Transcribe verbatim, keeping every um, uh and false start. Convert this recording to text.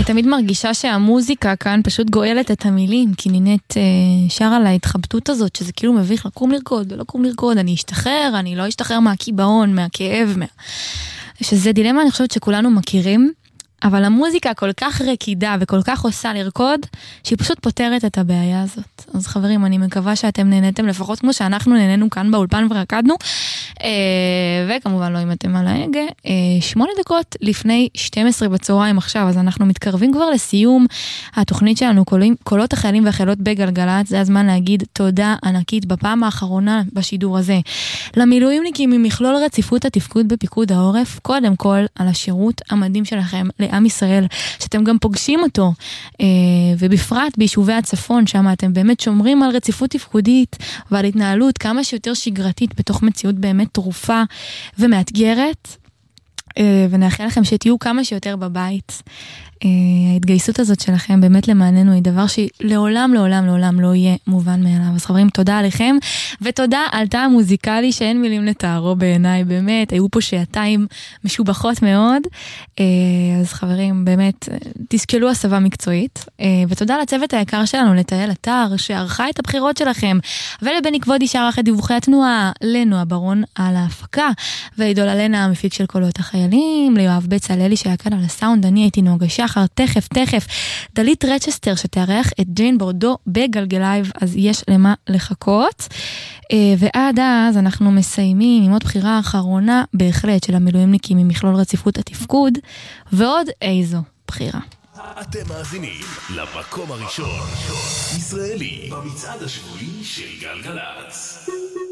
תמיד מרגישה שהמוזיקה כאן פשוט גואלת את המילים, כי נינת שר על ההתחבטות הזאת, שזה כאילו מביך לקום לרקוד ולא קום לרקוד, אני אשתחרר, אני לא אשתחרר מהקיבעון, מהכאב, מה... שזה דילמה, אני חושבת שכולנו מכירים, אבל המוזיקה כל כך רקידה וכל כך עושה לרקוד, שהיא פשוט פותרת את הבעיה הזאת. אז חברים, אני מקווה שאתם נהנתם לפחות כמו שאנחנו נהנינו כאן באולפן ורקדנו, וכמובן לא אם אתם על ההגה, שמונה דקות לפני שתים עשרה בצהריים עכשיו, אז אנחנו מתקרבים כבר לסיום התוכנית שלנו, קולות החיילים והחיילות בגלגלת, זה הזמן להגיד תודה ענקית בפעם האחרונה בשידור הזה, למילואימניקים ממכלול רציפות התפקוד בפיקוד העורף, קודם כל על השירות המדהים שלכם לעם ישראל, שאתם גם פוגשים אותו, ובפרט ביישובי הצפון, שם אתם באמת שומרים על רציפות תפקודית, ועל התנהלות כמה שיותר שגרתית, בתוך מציאות באמת תרופה ומאתגרת, ונאחל לכם שתהיו כמה שיותר בבית. ההתגייסות הזאת שלכם באמת למעננו היא דבר שלעולם, לעולם, לעולם לא יהיה מובן מאליו. אז חברים, תודה עליכם, ותודה על תא המוזיקלי שאין מילים לתארו בעיניי, באמת, היו פה שעתיים משובחות מאוד, אז חברים, באמת, תשקלו הסבה מקצועית, ותודה לצוות היקר שלנו, לתהל אתר, שערכה את הבחירות שלכם, ולבני כבודי שערך את דיווחי התנועה, לנועה ברון על ההפקה, ועידול אלנה המפיק של קולות החיילים, ליואב בצללי שהיה כאן על הסאונד, אני הייתי נוגה שחר, תכף, תכף, דלית רצ'סטר שתארח את ג'יין בורדו בגלגלייב, אז יש למה לחכות. ועד אז אנחנו מסיימים עם עוד בחירה האחרונה, בהחלט של המילואימניקים ממכלול רציפות התפקוד, ועוד איזו בחירה. אתם מאזינים למקום הראשון, ישראלי, במצעד השבועי של גלגלצ.